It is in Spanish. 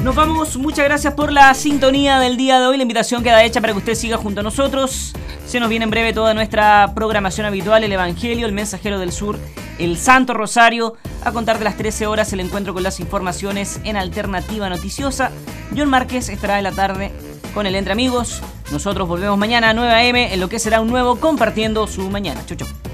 Nos vamos, muchas gracias por la sintonía del día de hoy. La invitación queda hecha para que usted siga junto a nosotros. Se nos viene en breve toda nuestra programación habitual, el Evangelio, el Mensajero del Sur, el Santo Rosario. A contar de las 13 horas el encuentro con las informaciones en Alternativa Noticiosa. John Márquez estará en la tarde con el Entre Amigos. Nosotros volvemos mañana a 9 a.m. en lo que será un nuevo Compartiendo su Mañana. Chau, chau.